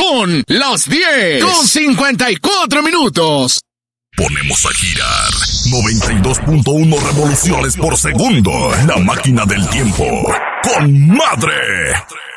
Son las 10:54. Ponemos a girar 92.1 revoluciones por segundo. La máquina del tiempo. ¡Con madre!